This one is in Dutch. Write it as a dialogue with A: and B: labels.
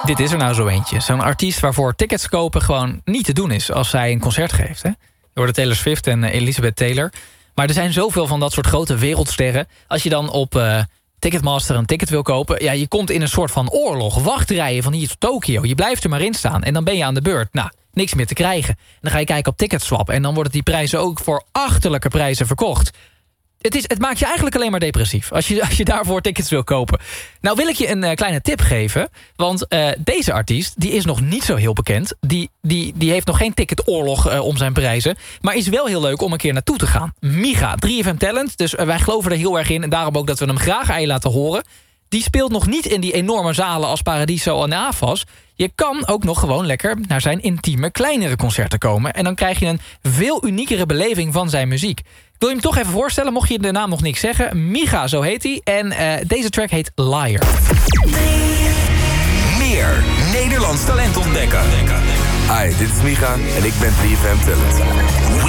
A: dit is er nou zo eentje. Zo'n artiest waarvoor tickets kopen gewoon niet te doen is... als zij een concert geeft. Hè? Je hoorde Taylor Swift en Elizabeth Taylor. Maar er zijn zoveel van dat soort grote wereldsterren. Als je dan op Ticketmaster een ticket wil kopen... ja, je komt in een soort van oorlog. Wachtrijen van hier tot Tokio. Je blijft er maar in staan en dan ben je aan de beurt. Nou, niks meer te krijgen. En dan ga je kijken op Ticketswap... en dan worden die prijzen ook voor achterlijke prijzen verkocht... Het maakt je eigenlijk alleen maar depressief... als je daarvoor tickets wil kopen. Nou wil ik je een kleine tip geven... want deze artiest die is nog niet zo heel bekend. Die heeft nog geen ticketoorlog om zijn prijzen... maar is wel heel leuk om een keer naartoe te gaan. Miga, 3FM Talent, dus wij geloven er heel erg in... en daarom ook dat we hem graag aan je laten horen. Die speelt nog niet in die enorme zalen als Paradiso en AFAS. Je kan ook nog gewoon lekker naar zijn intieme, kleinere concerten komen... en dan krijg je een veel uniekere beleving van zijn muziek. Ik wil je hem toch even voorstellen, mocht je de naam nog niks zeggen. Miga, zo heet hij. En deze track heet Liar.
B: Meer Nederlands talent ontdekken.
C: Hi, dit is Miga en ik ben 3FM Talent.